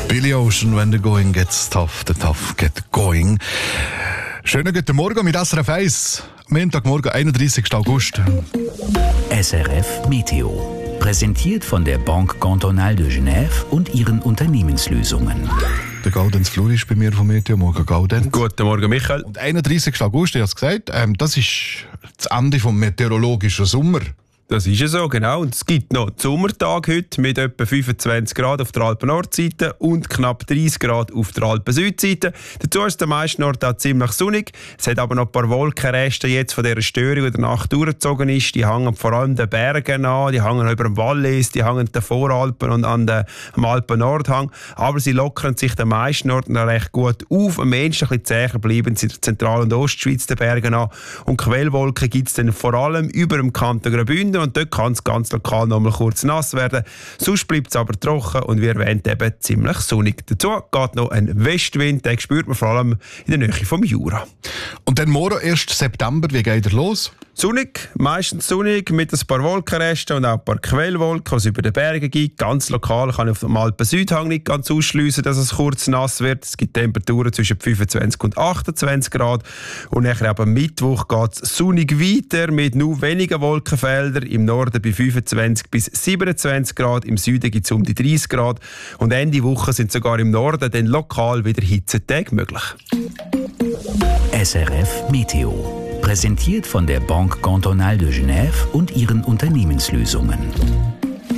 Billy Ocean, when the going gets tough, the tough get going. Schönen guten Morgen mit SRF 1. Montagmorgen, 31. August. SRF Meteo. Präsentiert von der Banque Cantonale de Genève und ihren Unternehmenslösungen. Der Gaudenz Flur ist bei mir vom Meteo. Morgen Gaudenz. Guten Morgen, Michael. Und 31. August, ich habe es gesagt, das ist das Ende des meteorologischen Sommers. Das ist ja so, genau. Und es gibt noch den Sommertag heute mit etwa 25 Grad auf der Alpen-Nordseite und knapp 30 Grad auf der Alpen-Südseite. Dazu ist der meisten Ort auch ziemlich sonnig. Es hat aber noch ein paar Wolkenreste jetzt von dieser Störung, die der Nacht durchgezogen ist. Die hängen vor allem den Bergen an, die hängen über dem Wallis, die hängen den Voralpen und am Alpen-Nordhang. Aber sie lockern sich den meisten Orten recht gut auf. Am ehesten ein bisschen zäher bleiben sie in der Zentral- und Ostschweiz den Bergen an. Und Quellwolken gibt es dann vor allem über dem Kanton Graubünden. Und dort kann es ganz lokal noch mal kurz nass werden. Sonst bleibt es aber trocken und wie erwähnt eben ziemlich sonnig. Dazu geht noch ein Westwind, den spürt man vor allem in der Nähe vom Jura. Und dann morgen, 1. September, wie geht er los? Sonnig, meistens sonnig, mit ein paar Wolkenresten und auch ein paar Quellwolken, die es über den Bergen gibt. Ganz lokal kann ich auf dem Alpen-Südhang nicht ganz ausschliessen, dass es kurz nass wird. Es gibt Temperaturen zwischen 25 und 28 Grad. Und nachher am Mittwoch geht es sonnig weiter mit nur wenigen Wolkenfeldern. Im Norden bei 25 bis 27 Grad, im Süden gibt es um die 30 Grad. Und Ende Woche sind sogar im Norden dann lokal wieder Hitzetage möglich. SRF Meteo. Präsentiert von der Banque Cantonale de Genève und ihren Unternehmenslösungen.